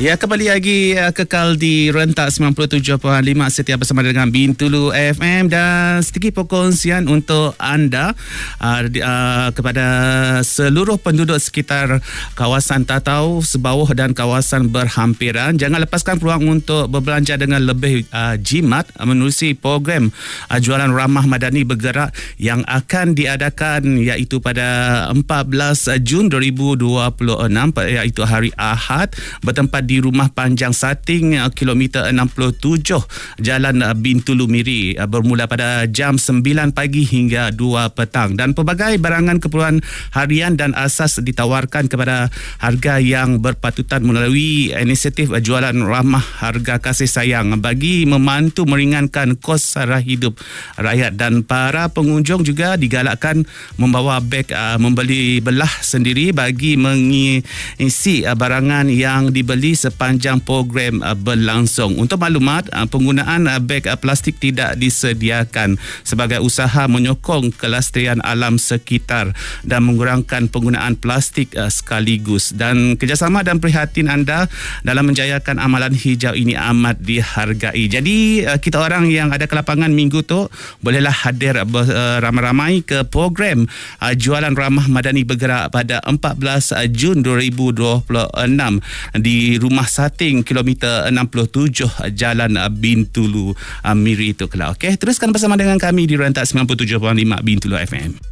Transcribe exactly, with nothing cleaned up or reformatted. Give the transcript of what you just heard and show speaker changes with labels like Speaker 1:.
Speaker 1: Ya, kembali lagi uh, kekal di rentak sembilan puluh tujuh perpuluhan lima setia bersama dengan Bintulu F M dan sedikit perkongsian untuk anda uh, di, uh, kepada seluruh penduduk sekitar kawasan Tatau, Sebawah dan kawasan berhampiran. Jangan lepaskan peluang untuk berbelanja dengan lebih uh, jimat uh, menerusi program uh, jualan ramah madani bergerak yang akan diadakan iaitu pada empat belas Jun dua ribu dua puluh enam iaitu hari Ahad bertempat di Rumah Panjang Sating kilometer enam puluh tujuh Jalan Bintulu Miri bermula pada jam sembilan pagi hingga dua petang dan pelbagai barangan keperluan harian dan asas ditawarkan kepada harga yang berpatutan melalui inisiatif jualan ramah harga kasih sayang bagi membantu meringankan kos sara hidup rakyat. Dan para pengunjung juga digalakkan membawa beg uh, membeli belah sendiri bagi mengisi uh, barangan yang dibeli sepanjang program uh, berlangsung. Untuk maklumat, uh, penggunaan uh, beg uh, plastik tidak disediakan sebagai usaha menyokong kelestarian alam sekitar dan mengurangkan penggunaan plastik uh, sekaligus. Dan kerjasama dan prihatin anda dalam menjayakan amalan hijau ini amat dihargai. Jadi uh, kita orang yang ada ke lapangan minggu tu bolehlah hadir uh, ramai-ramai ke program uh, jualan ramah madani bergerak pada empat belas Jun dua ribu dua puluh enam di Rumah Sating kilometer enam puluh tujuh Jalan Bintulu Miri itu kelak. Okey, teruskan bersama dengan kami di rentak sembilan puluh tujuh perpuluhan lima Bintulu F M.